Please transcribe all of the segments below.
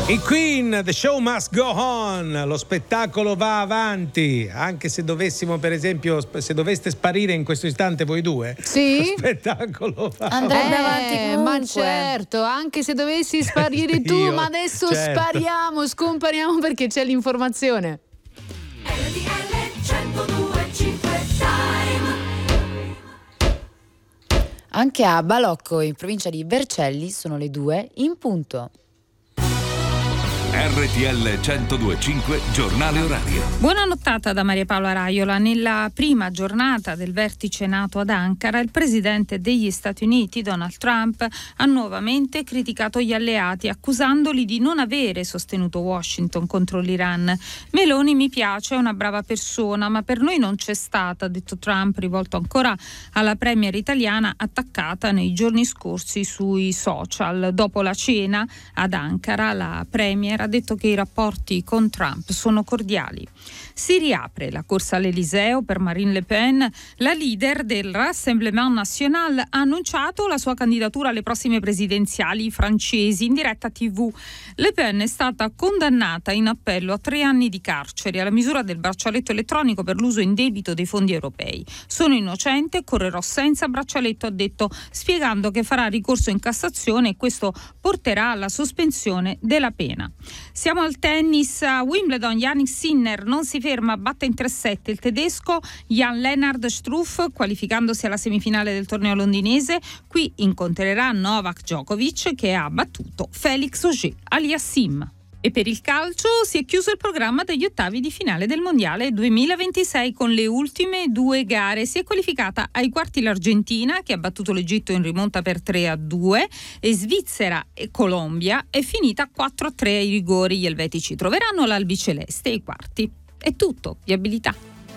I Queen, The Show Must Go On, lo spettacolo va avanti, anche se dovessimo, per esempio, se doveste sparire in questo istante voi due, sì? Lo spettacolo va andrebbe avanti comunque. Ma certo, anche se dovessi sparire tu, Io, ma adesso certo. spariamo, scompariamo perché c'è l'informazione. Anche a Balocco, in provincia di Vercelli, sono le 2 in punto. RTL 102.5 Giornale Orario. Buona nottata da Maria Paola Raiola. Nella prima giornata del vertice NATO ad Ankara, il presidente degli Stati Uniti, Donald Trump, ha nuovamente criticato gli alleati, accusandoli di non avere sostenuto Washington contro l'Iran. Meloni mi piace, è una brava persona, ma per noi non c'è stata, ha detto Trump, rivolto ancora alla premier italiana attaccata nei giorni scorsi sui social. Dopo la cena ad Ankara, la premier ha detto che i rapporti con Trump sono cordiali. Si riapre la corsa all'Eliseo per Marine Le Pen. La leader del Rassemblement National ha annunciato la sua candidatura alle prossime presidenziali francesi in diretta TV. Le Pen è stata condannata in appello a 3 anni di carcere alla misura del braccialetto elettronico per l'uso indebito dei fondi europei. Sono innocente, correrò senza braccialetto, ha detto, spiegando che farà ricorso in Cassazione e questo porterà alla sospensione della pena. Siamo al tennis. A Wimbledon Jannik Sinner non si ferma, batte in 3-7 il tedesco Jan-Lennard Struff, qualificandosi alla semifinale del torneo londinese. Qui incontrerà Novak Djokovic, che ha battuto Felix Auger-Aliassime. E per il calcio si è chiuso il programma degli ottavi di finale del Mondiale 2026 con le ultime 2 gare. Si è qualificata ai quarti l'Argentina, che ha battuto l'Egitto in rimonta per 3-2, e Svizzera e Colombia. È finita 4-3 ai rigori. Gli elvetici troveranno l'albiceleste ai quarti. È tutto, viabilità.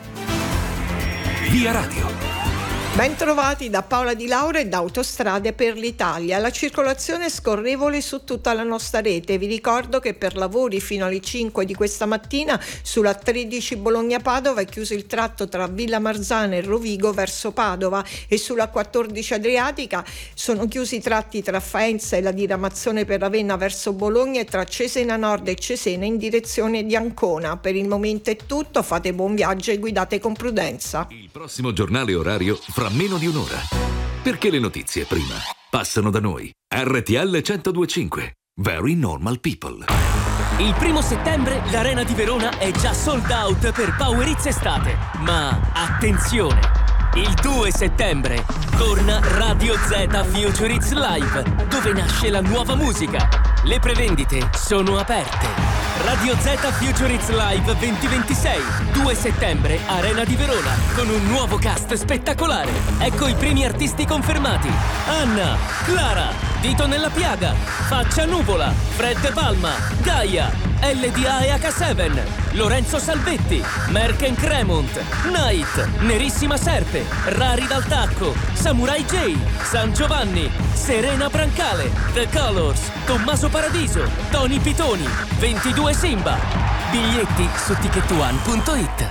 Via Radio. Ben-trovati da Paola Di Laura e da Autostrade per l'Italia. La circolazione è scorrevole su tutta la nostra rete. Vi ricordo che per lavori fino alle 5 di questa mattina sulla 13 Bologna-Padova è chiuso il tratto tra Villa Marzana e Rovigo verso Padova, e sulla 14 Adriatica sono chiusi i tratti tra Faenza e la diramazione per Ravenna verso Bologna e tra Cesena Nord e Cesena in direzione di Ancona. Per il momento è tutto, fate buon viaggio e guidate con prudenza. Il prossimo giornale orario fra meno di un'ora. Perché le notizie prima passano da noi. RTL 102.5. Very normal people. Il 1° settembre l'Arena di Verona è già sold out per Power Hits Estate. Ma attenzione! Il 2 settembre torna Radio Z Future Hits Live, dove nasce la nuova musica. Le prevendite sono aperte. Radio Z Future Hits Live 2026, 2 settembre, Arena di Verona, con un nuovo cast spettacolare. Ecco i primi artisti confermati: Anna, Clara, Dito nella Piaga, Faccia Nuvola, Fred Palma, Gaia, LDA e H7, Lorenzo Salvetti, Merken Cremont, Night, Nerissima Serpe, Rari dal Tacco, Samurai J, San Giovanni, Serena Brancale, The Colors, Tommaso Paradiso, Tony Pitoni, 22 Simba. Biglietti su ticketone.it.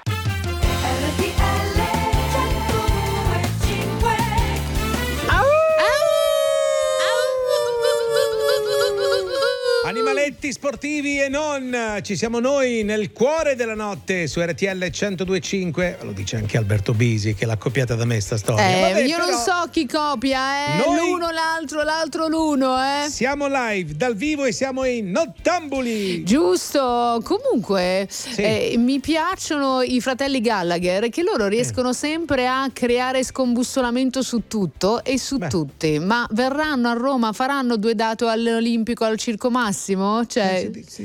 Animaletti sportivi e non, ci siamo noi nel cuore della notte su RTL 102.5. Lo dice anche Alberto Bisi, che l'ha copiata da me sta storia. Vabbè, io non so chi copia, l'uno l'altro l'uno, Siamo live dal vivo e siamo in Nottambuli. Giusto. Comunque sì. Mi piacciono i fratelli Gallagher, che loro riescono sempre a creare scombussolamento su tutto e su tutti. Ma verranno a Roma, faranno 2 date all'Olimpico, al Circo Massimo? Cioè,